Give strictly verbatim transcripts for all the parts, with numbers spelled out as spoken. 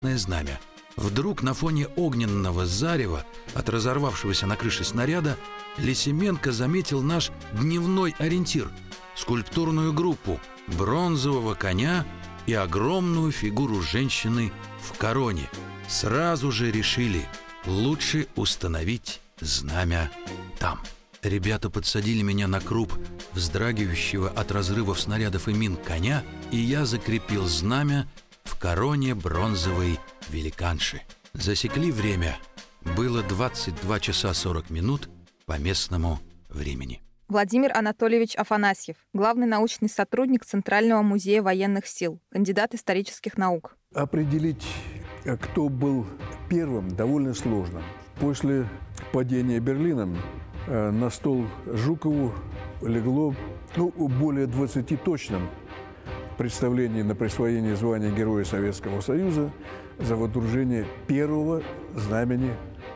знамя. Вдруг на фоне огненного зарева от разорвавшегося на крыше снаряда Лисименко заметил наш дневной ориентир – скульптурную группу, бронзового коня и огромную фигуру женщины в короне. Сразу же решили – лучше установить знамя там. Ребята подсадили меня на круп вздрагивающего от разрывов снарядов и мин коня, и я закрепил знамя в короне бронзовой великанши. Засекли время. Было двадцать два часа сорок минут по местному времени. Владимир Анатольевич Афанасьев, главный научный сотрудник Центрального музея военных сил, кандидат исторических наук. Определить, кто был первым, довольно сложно. После падения Берлина на стол Жукову легло ну, более двадцати точным представлений на присвоение звания Героя Советского Союза за водружение первого знамени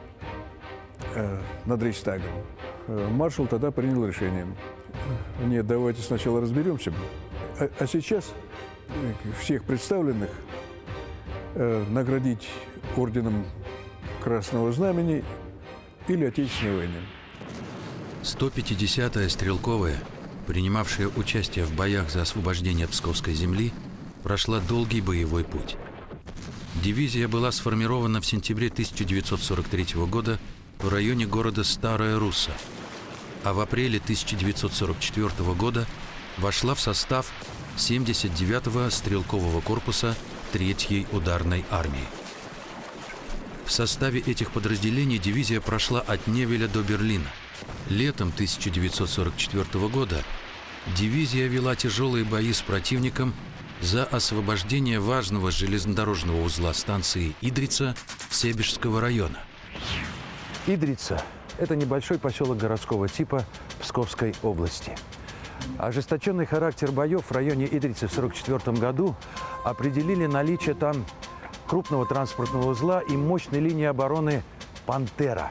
э, над Рейхстагом. Маршал тогда принял решение. Нет, давайте сначала разберемся. А, а сейчас всех представленных э, наградить орденом Красного Знамени или Отечественной войны. сто пятидесятая стрелковая, принимавшая участие в боях за освобождение Псковской земли, прошла долгий боевой путь. Дивизия была сформирована в сентябре тысяча девятьсот сорок третьего года в районе города Старая Русса, а в апреле тысяча девятьсот сорок четвёртого года вошла в состав семьдесят девятого стрелкового корпуса третьей ударной армии. В составе этих подразделений дивизия прошла от Невеля до Берлина. Летом тысяча девятьсот сорок четвёртого года дивизия вела тяжелые бои с противником за освобождение важного железнодорожного узла станции Идрица Себежского района. Идрица – это небольшой поселок городского типа Псковской области. Ожесточенный характер боев в районе Идрицы в сорок четвёртом году определили наличие там крупного транспортного узла и мощной линии обороны «Пантера».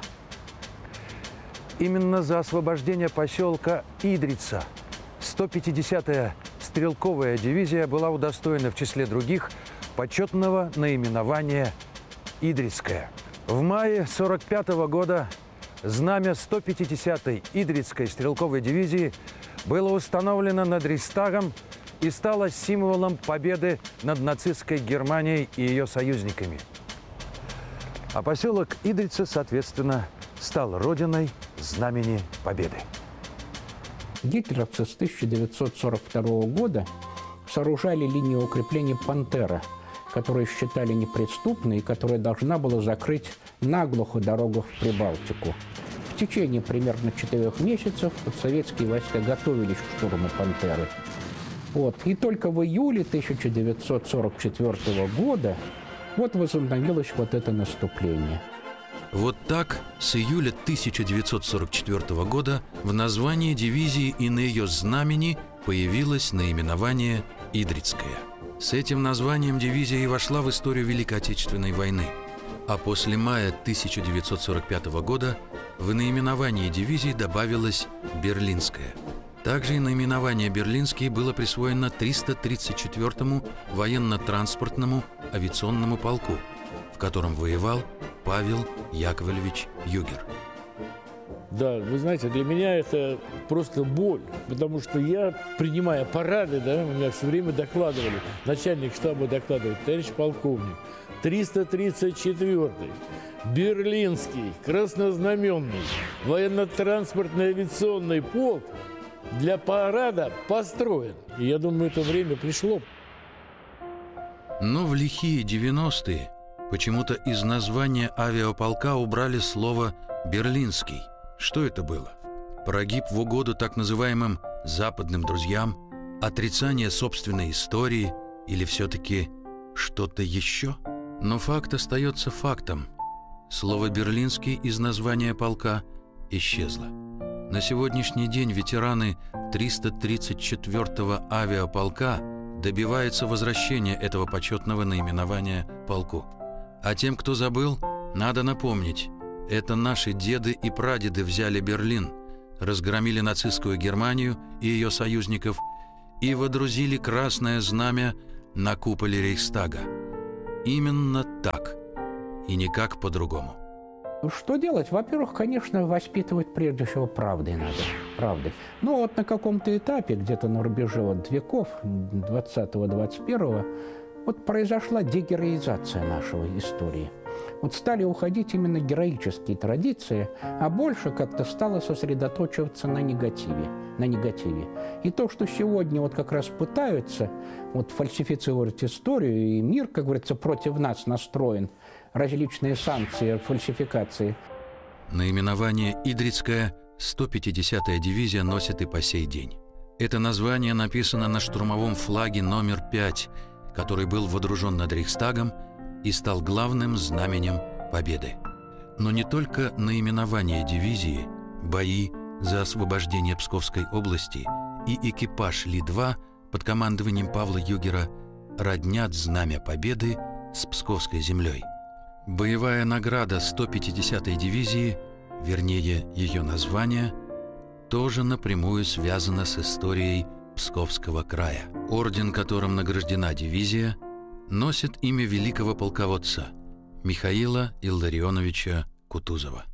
Именно за освобождение поселка Идрица сто пятидесятая стрелковая дивизия была удостоена в числе других почетного наименования «Идрицкая». В мае сорок пятого года знамя сто пятидесятой Идрицкой стрелковой дивизии было установлено над Рейхстагом и стало символом победы над нацистской Германией и ее союзниками. А поселок Идрица, соответственно, стал родиной Знамени Победы. Гитлеровцы с тысяча девятьсот сорок второго года сооружали линию укрепления «Пантера», которую считали неприступной и которая должна была закрыть наглухо дорогу в Прибалтику. В течение примерно четырех месяцев советские войска готовились к штурму «Пантеры». Вот. И только в июле тысяча девятьсот сорок четвёртого года вот возобновилось вот это наступление. Вот так с июля тысяча девятьсот сорок четвёртого года в названии дивизии и на ее знамени появилось наименование «Идрицкая». С этим названием дивизия и вошла в историю Великой Отечественной войны. А после мая тысяча девятьсот сорок пятого года в наименовании дивизии добавилось «Берлинская». Также и наименование «Берлинский» было присвоено триста тридцать четвёртому военно-транспортному авиационному полку, в котором воевал Павел Яковлевич Югер. Да, вы знаете, для меня это просто боль, потому что я, принимая парады, да, меня все время докладывали, начальник штаба докладывает: товарищ полковник, триста тридцать четвёртый Берлинский краснознаменный военно-транспортный авиационный полк для парада построен. И я думаю, это время пришло. Но в лихие девяностые почему-то из названия авиаполка убрали слово «Берлинский». Что это было? Прогиб в угоду так называемым «западным друзьям», отрицание собственной истории или все-таки что-то еще? Но факт остается фактом. Слово «Берлинский» из названия полка исчезло. На сегодняшний день ветераны триста тридцать четвёртого авиаполка добиваются возвращения этого почетного наименования полку. А тем, кто забыл, надо напомнить: это наши деды и прадеды взяли Берлин, разгромили нацистскую Германию и ее союзников и водрузили красное знамя на куполе Рейхстага. именно так и никак по-другому. Что делать? Во-первых, конечно, воспитывать прежде всего правдой надо. Правдой. Ну вот на каком-то этапе, где-то на рубеже вот веков, двадцатого двадцать первого, вот произошла дегероизация нашего истории. Вот стали уходить именно героические традиции, а больше как-то стало сосредоточиваться на негативе. На негативе. И то, что сегодня вот как раз пытаются вот фальсифицировать историю, и мир, как говорится, против нас настроен, различные санкции, фальсификации. Наименование «Идрицкая» сто пятидесятая дивизия носит и по сей день. Это название написано на штурмовом флаге номер пять, который был водружен над Рейхстагом и стал главным знаменем победы. Но не только наименование дивизии, бои за освобождение Псковской области и экипаж Ли-два под командованием Павла Югера роднят знамя победы с Псковской землей. Боевая награда сто пятидесятой дивизии, вернее ее название, тоже напрямую связана с историей Псковского края. Орден, которым награждена дивизия, носит имя великого полководца Михаила Илларионовича Кутузова.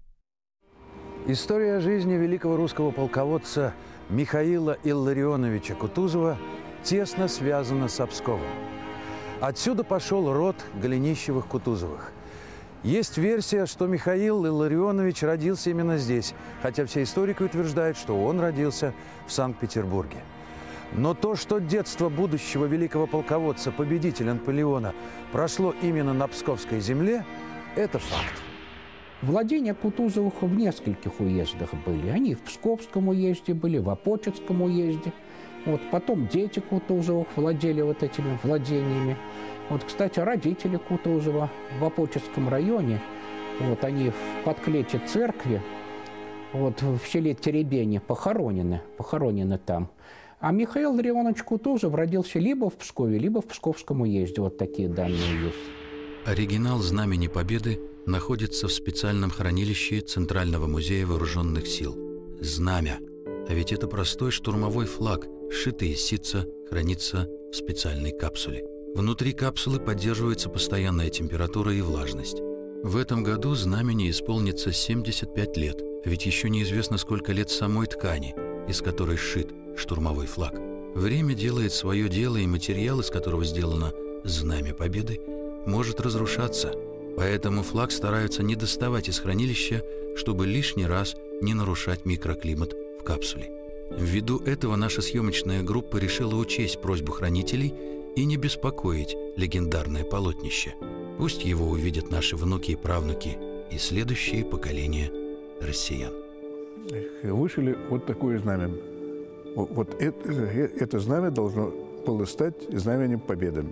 История жизни великого русского полководца Михаила Илларионовича Кутузова тесно связана с Псковом. Отсюда пошел род Голенищевых-Кутузовых. Есть версия, что Михаил Илларионович родился именно здесь, хотя все историки утверждают, что он родился в Санкт-Петербурге. Но то, что детство будущего великого полководца, победителя Наполеона, прошло именно на Псковской земле, это факт. Владения Кутузовых в нескольких уездах были. Они в Псковском уезде были, в Опоческом уезде. Вот, потом дети Кутузовых владели вот этими владениями. Вот, кстати, родители Кутузова в Опоческом районе, вот, они в подклете церкви, вот, в селе Теребени похоронены, похоронены там. А Михаил Илларионович Кутузов родился либо в Пскове, либо в Псковском уезде. Вот такие данные есть. Оригинал Знамени Победы находится в специальном хранилище Центрального музея вооруженных сил. Знамя. А ведь это простой штурмовой флаг, сшитый из ситца, хранится в специальной капсуле. Внутри капсулы поддерживается постоянная температура и влажность. В этом году знамени исполнится семьдесят пять лет, ведь еще неизвестно, сколько лет самой ткани, из которой сшит штурмовой флаг. Время делает свое дело, и материал, из которого сделано Знамя Победы, может разрушаться. Поэтому флаг стараются не доставать из хранилища, чтобы лишний раз не нарушать микроклимат в капсуле. Ввиду этого наша съемочная группа решила учесть просьбу хранителей и не беспокоить легендарное полотнище. Пусть его увидят наши внуки и правнуки и следующие поколения россиян. Вышили вот такое знамя. Вот это, это знамя должно было стать знаменем победы.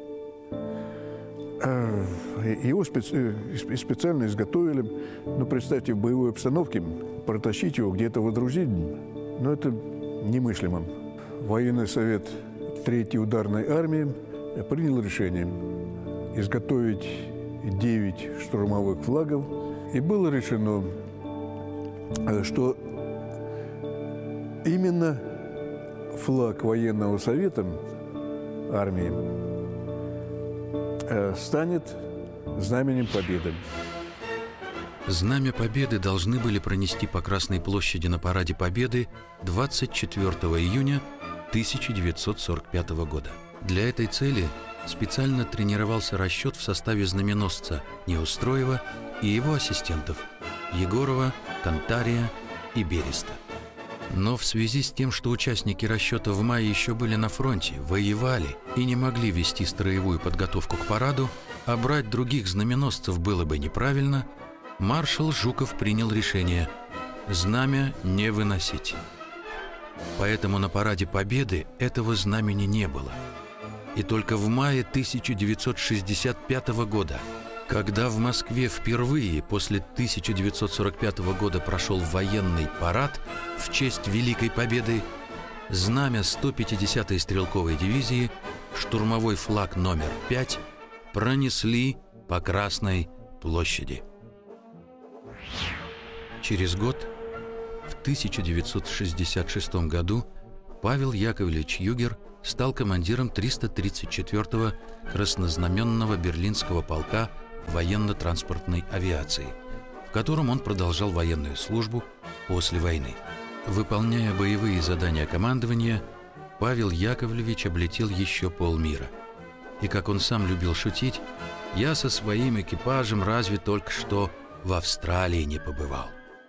Его специ- специально изготовили. Но представьте, в боевой обстановке протащить его, где-то водрузить, ну это немыслимо. Военный совет третьей ударной армии принял решение изготовить девять штурмовых флагов. И было решено, что именно флаг военного совета армии станет знаменем победы. Знамя Победы должны были пронести по Красной площади на Параде Победы двадцать четвёртого июня тысяча девятьсот сорок пятого года. Для этой цели специально тренировался расчет в составе знаменосца Неустроева и его ассистентов Егорова, Кантария и Береста. Но в связи с тем, что участники расчета в мае еще были на фронте, воевали и не могли вести строевую подготовку к параду, а брать других знаменосцев было бы неправильно, маршал Жуков принял решение знамя не выносить. Поэтому на Параде Победы этого знамени не было. И только в мае тысяча девятьсот шестьдесят пятого года, когда в Москве впервые после тысяча девятьсот сорок пятого года прошел военный парад в честь Великой Победы, знамя сто пятидесятой стрелковой дивизии, штурмовой флаг номер пять, пронесли по Красной площади. Через год, в тысяча девятьсот шестьдесят шестом году, Павел Яковлевич Югер стал командиром триста тридцать четвёртого краснознаменного берлинского полка военно-транспортной авиации, в котором он продолжал военную службу после войны. Выполняя боевые задания командования, Павел Яковлевич облетел еще полмира. И, как он сам любил шутить, «Я со своим экипажем разве только что в Австралии не побывал».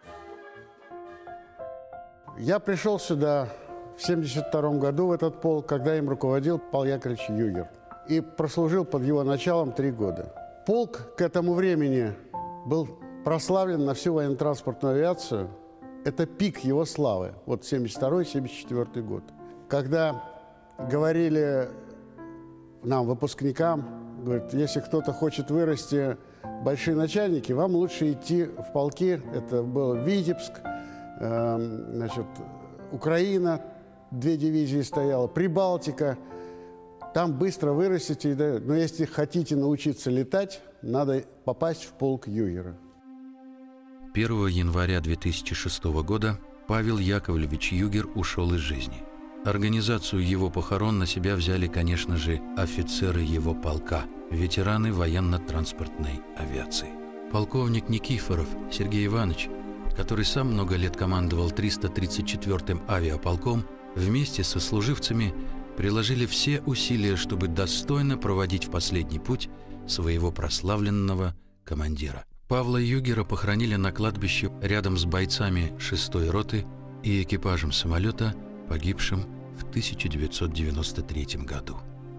Я пришел сюда в семьдесят втором году в этот полк, когда им руководил Павел Яковлевич Югер. И прослужил под его началом три года. Полк к этому времени был прославлен на всю военно-транспортную авиацию. Это пик его славы. Вот семьдесят второй — семьдесят четвёртый год. Когда говорили нам, выпускникам, говорят, если кто-то хочет вырасти большие начальники, вам лучше идти в полки. Это был Витебск, э, значит, Украина, две дивизии стояло, Прибалтика. Там быстро вырастите. Но если хотите научиться летать, надо попасть в полк Югера. первого января две тысячи шестого года Павел Яковлевич Югер ушел из жизни. Организацию его похорон на себя взяли, конечно же, офицеры его полка, ветераны военно-транспортной авиации. Полковник Никифоров Сергей Иванович, который сам много лет командовал триста тридцать четвёртым авиаполком, вместе со служивцами приложили все усилия, чтобы достойно проводить в последний путь своего прославленного командира. Павла Югера похоронили на кладбище рядом с бойцами шестой роты и экипажем самолета, погибшим в тысяча девятьсот девяносто третьем году.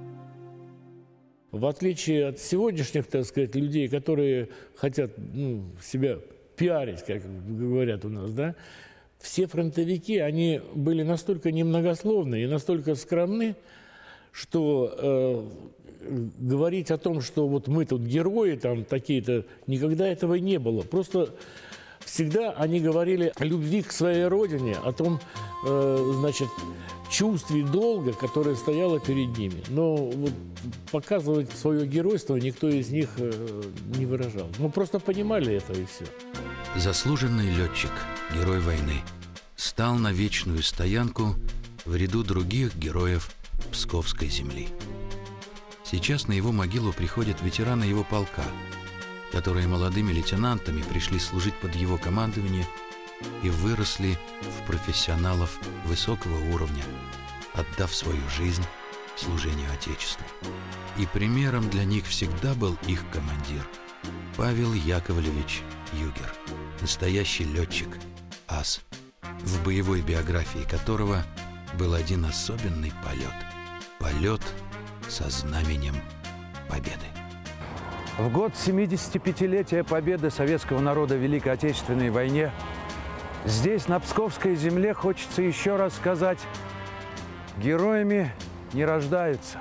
В отличие от сегодняшних, так сказать, людей, которые хотят ну, себя пиарить, как говорят у нас, да, все фронтовики, они были настолько немногословны и настолько скромны, что э, говорить о том, что вот мы тут герои, там такие-то, никогда этого не было. Просто всегда они говорили о любви к своей родине, о том, э, значит, чувстве долга, которое стояло перед ними. Но вот показывать свое геройство никто из них э, не выражал. Мы просто понимали это, и все. Заслуженный летчик, герой войны, стал на вечную стоянку в ряду других героев Псковской земли. Сейчас на его могилу приходят ветераны его полка, которые молодыми лейтенантами пришли служить под его командование и выросли в профессионалов высокого уровня, отдав свою жизнь служению Отечеству. И примером для них всегда был их командир Павел Яковлевич Югер, настоящий летчик, ас, в боевой биографии которого был один особенный полет. Полет со знаменем Победы. В год семидесятипятилетия победы советского народа в Великой Отечественной войне здесь, на Псковской земле, хочется еще раз сказать: героями не рождаются.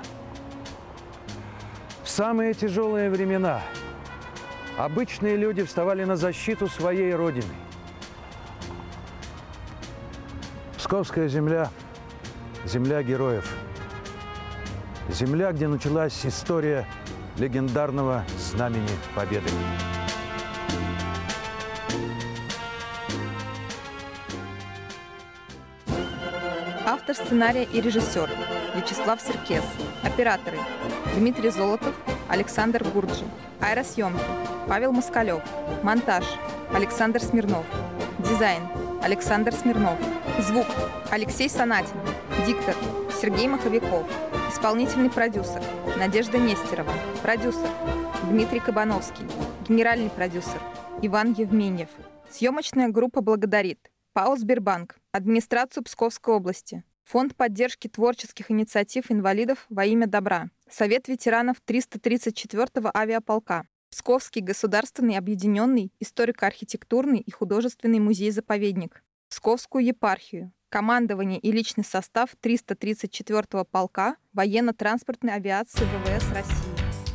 В самые тяжелые времена обычные люди вставали на защиту своей родины. Псковская земля – земля героев. Земля, где началась история легендарного Знамени Победы. Автор сценария и режиссер Вячеслав Серкес. Операторы Дмитрий Золотов, Александр Гурджи. Аэросъемки Павел Москалев. Монтаж Александр Смирнов. Дизайн Александр Смирнов. Звук Алексей Санатин. Диктор Сергей Маховиков. Исполнительный продюсер Надежда Нестерова. Продюсер Дмитрий Кабановский. Генеральный продюсер Иван Евменьев. Съемочная группа благодарит ПАО «Сбербанк», администрацию Псковской области, Фонд поддержки творческих инициатив инвалидов во имя добра, Совет ветеранов триста тридцать четвёртого авиаполка, Псковский государственный объединенный историко-архитектурный и художественный музей-заповедник, Псковскую епархию, командование и личный состав триста тридцать четвёртого полка военно-транспортной авиации ВВС России.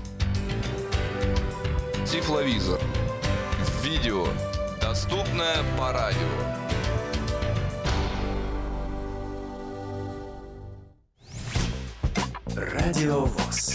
Тифловизор. Видео. Доступное по радио. Радио ВОС.